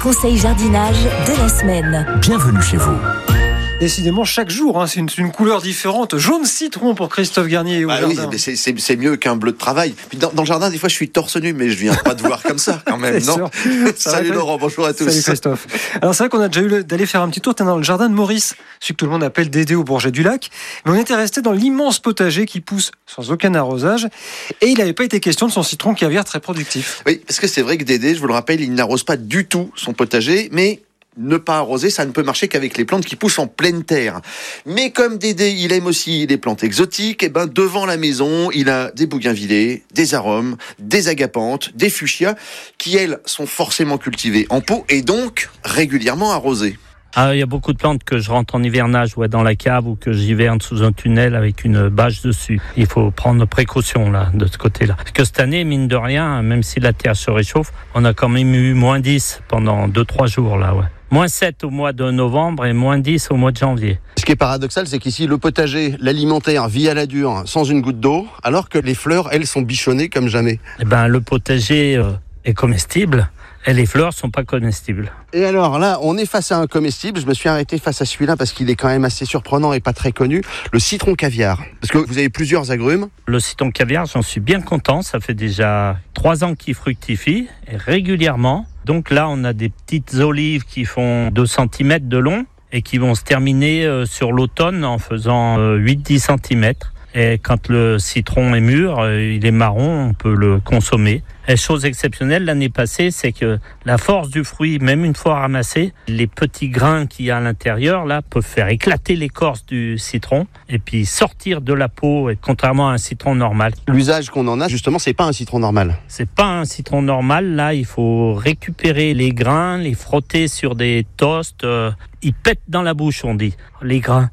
Conseil jardinage de la semaine. Bienvenue chez vous. Décidément, chaque jour, c'est une couleur différente. Jaune citron pour Christophe Garnier au jardin. Oui, mais c'est mieux qu'un bleu de travail. Puis dans le jardin, des fois, je suis torse nu, mais je viens pas te voir comme ça, quand même, non? Salut Laurent, bonjour à tous. Salut Christophe. Alors c'est vrai qu'on a déjà eu d'aller faire un petit tour dans le jardin de Maurice, celui que tout le monde appelle Dédé au Bourget du Lac. Mais on était resté dans l'immense potager qui pousse sans aucun arrosage. Et il n'avait pas été question de son citron caviar très productif. Oui, parce que c'est vrai que Dédé, je vous le rappelle, il n'arrose pas du tout son potager, mais ne pas arroser, ça ne peut marcher qu'avec les plantes qui poussent en pleine terre. Mais comme Dédé, il aime aussi les plantes exotiques, et devant la maison, il a des bougainvillées, des arômes, des agapantes, des fuchsias, qui elles sont forcément cultivées en pot et donc régulièrement arrosées. Il y a beaucoup de plantes que je rentre en hivernage dans la cave ou que j'hiverne sous un tunnel avec une bâche dessus. Il faut prendre précaution là, de ce côté-là. Parce que cette année, mine de rien, même si la terre se réchauffe, on a quand même eu moins 10 pendant 2-3 jours là, ouais. Moins 7 au mois de novembre et moins 10 au mois de janvier. Ce qui est paradoxal, c'est qu'ici, le potager, l'alimentaire vit à la dure, sans une goutte d'eau, alors que les fleurs, elles, sont bichonnées comme jamais. Le potager est comestible. Et les fleurs sont pas comestibles. Et alors là, on est face à un comestible. Je me suis arrêté face à celui-là parce qu'il est quand même assez surprenant et pas très connu. Le citron caviar. Parce que vous avez plusieurs agrumes. Le citron caviar, j'en suis bien content. Ça fait déjà 3 ans qu'il fructifie et régulièrement. Donc là, on a des petites olives qui font 2 cm de long et qui vont se terminer sur l'automne en faisant 8-10 cm. Et quand le citron est mûr, il est marron, on peut le consommer. Et chose exceptionnelle l'année passée, c'est que la force du fruit, même une fois ramassé, les petits grains qu'il y a à l'intérieur là peuvent faire éclater l'écorce du citron et puis sortir de la peau, contrairement à un citron normal. L'usage qu'on en a, justement, c'est pas un citron normal. C'est pas un citron normal. Là, il faut récupérer les grains, les frotter sur des toasts. Ils pètent dans la bouche, on dit, les grains.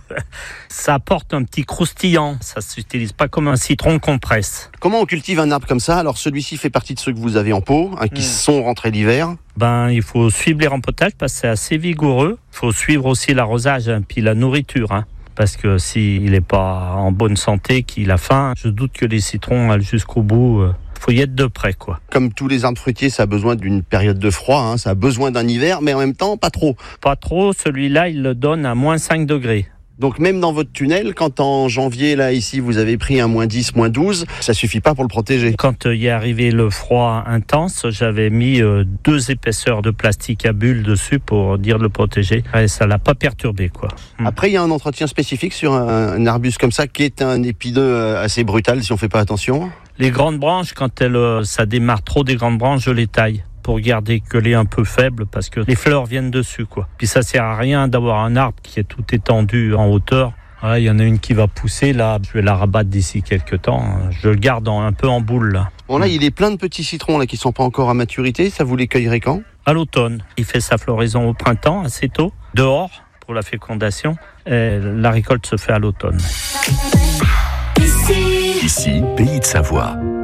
Ça apporte un petit croustillant. Ça s'utilise pas comme un citron qu'on presse. Comment on cultive un arbre comme ça? Alors celui-ci fait partie de ceux que vous avez en pot, qui sont rentrés l'hiver. Il faut suivre les rempotages parce que c'est assez vigoureux. Il faut suivre aussi l'arrosage puis la nourriture. Parce que s'il n'est pas en bonne santé, qu'il a faim, je doute que les citrons aillent jusqu'au bout. Faut y être de près, quoi. Comme tous les arbres fruitiers, ça a besoin d'une période de froid, ça a besoin d'un hiver, mais en même temps, pas trop. Pas trop, celui-là, il le donne à moins 5 degrés. Donc même dans votre tunnel, quand en janvier, là, ici, vous avez pris un moins 10, moins 12, ça suffit pas pour le protéger. Quand il est arrivé le froid intense, j'avais mis 2 épaisseurs de plastique à bulles dessus pour dire de le protéger. Et ça l'a pas perturbé, quoi. Après, il y a un entretien spécifique sur un arbuste comme ça, qui est un épineux assez brutal si on fait pas attention. Les grandes branches, quand ça démarre trop des grandes branches, je les taille pour garder que les un peu faibles parce que les fleurs viennent dessus, quoi. Puis ça sert à rien d'avoir un arbre qui est tout étendu en hauteur. Voilà, il y en a une qui va pousser là, je vais la rabattre d'ici quelques temps. Je le garde un peu en boule là. Bon là, il est plein de petits citrons là qui sont pas encore à maturité. Ça vous les cueillerez quand? À l'automne. Il fait sa floraison au printemps, assez tôt, dehors pour la fécondation. Et la récolte se fait à l'automne. Ici, Pays de Savoie.